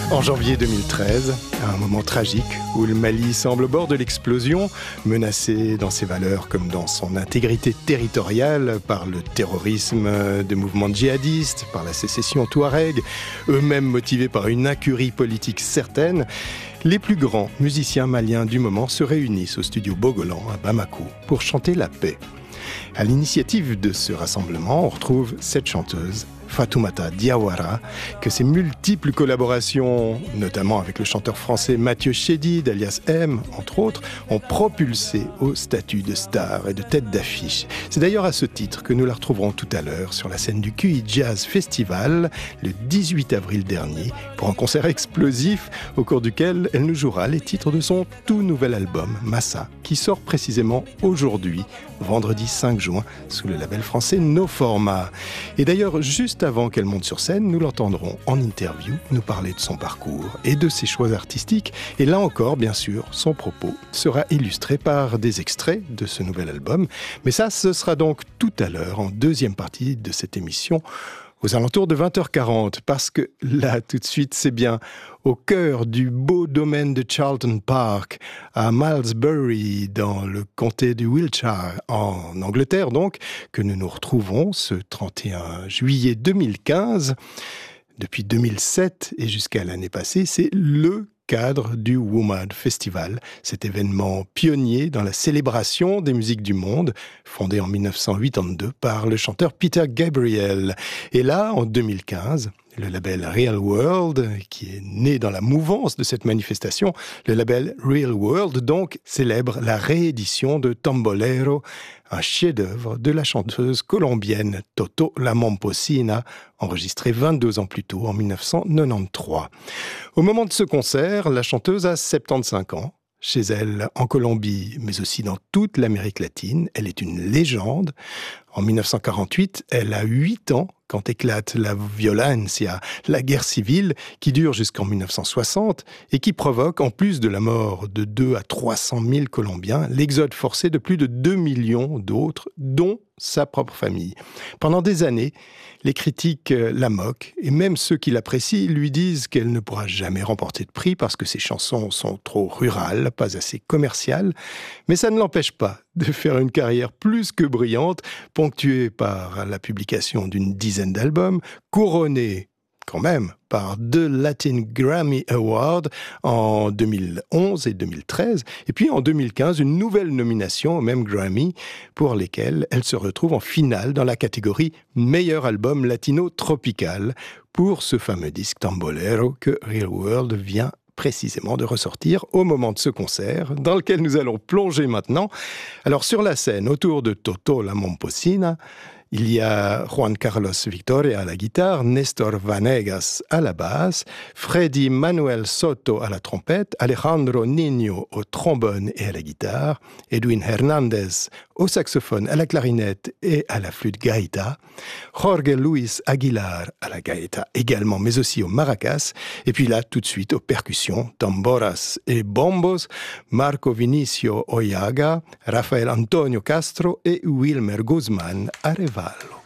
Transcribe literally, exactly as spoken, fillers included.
En janvier deux mille treize, à un moment tragique où le Mali semble au bord de l'explosion, menacé dans ses valeurs comme dans son intégrité territoriale par le terrorisme des mouvements djihadistes, par la sécession touareg, eux-mêmes motivés par une incurie politique certaine, les plus grands musiciens maliens du moment se réunissent au studio Bogolan à Bamako pour chanter la paix. À l'initiative de ce rassemblement, on retrouve cette chanteuse, Fatoumata Diawara, que ses multiples collaborations, notamment avec le chanteur français Mathieu Chédid, alias M, entre autres, ont propulsé au statut de star et de tête d'affiche. C'est d'ailleurs à ce titre que nous la retrouverons tout à l'heure sur la scène du Q I Jazz Festival, le dix-huit avril dernier, pour un concert explosif au cours duquel elle nous jouera les titres de son tout nouvel album, Massa, qui sort précisément aujourd'hui, vendredi cinq juin, sous le label français No Format. Et d'ailleurs, juste avant qu'elle monte sur scène, nous l'entendrons en interview nous parler de son parcours et de ses choix artistiques. Et là encore, bien sûr, son propos sera illustré par des extraits de ce nouvel album. Mais ça, ce sera donc tout à l'heure, en deuxième partie de cette émission, aux alentours de vingt heures quarante, parce que là, tout de suite, c'est bien au cœur du beau domaine de Charlton Park, à Malmesbury, dans le comté du Wiltshire, en Angleterre donc, que nous nous retrouvons ce trente et un juillet deux mille quinze. Depuis deux mille sept et jusqu'à l'année passée, c'est le cadre du WOMAD Festival, cet événement pionnier dans la célébration des musiques du monde, fondé en dix-neuf cent quatre-vingt-deux par le chanteur Peter Gabriel. Et là, en deux mille quinze, le label Real World, qui est né dans la mouvance de cette manifestation, le label Real World, donc, célèbre la réédition de Tambolero, un chef-d'œuvre de la chanteuse colombienne Toto La Momposina, enregistré vingt-deux ans plus tôt, en dix-neuf cent quatre-vingt-treize. Au moment de ce concert, la chanteuse a soixante-quinze ans. Chez elle, en Colombie, mais aussi dans toute l'Amérique latine, elle est une légende. En dix-neuf cent quarante-huit, elle a huit ans quand éclate la violencia, la guerre civile, qui dure jusqu'en dix-neuf cent soixante et qui provoque, en plus de la mort de deux à trois cent mille Colombiens, l'exode forcé de plus de deux millions d'autres, dont sa propre famille. Pendant des années, les critiques la moquent, et même ceux qui l'apprécient lui disent qu'elle ne pourra jamais remporter de prix parce que ses chansons sont trop rurales, pas assez commerciales. Mais ça ne l'empêche pas de faire une carrière plus que brillante, ponctuée par la publication d'une dizaine d'albums, couronnée quand même par deux Latin Grammy Awards en deux mille onze et deux mille treize, et puis en deux mille quinze, une nouvelle nomination au même Grammy, pour lesquelles elle se retrouve en finale dans la catégorie Meilleur album latino tropical, pour ce fameux disque Tambolero que Real World vient précisément de ressortir au moment de ce concert, dans lequel nous allons plonger maintenant. Alors sur la scène, autour de Toto La Momposina, il y a Juan Carlos Victoria à la guitare, Nestor Vanegas à la basse, Freddy Manuel Soto à la trompette, Alejandro Niño au trombone et à la guitare, Edwin Hernandez au saxophone, à la clarinette et à la flûte gaita, Jorge Luis Aguilar à la gaita également, mais aussi au maracas, et puis là, tout de suite, aux percussions, tamboras et bombos, Marco Vinicio Oyaga, Rafael Antonio Castro et Wilmer Guzman à Revallo.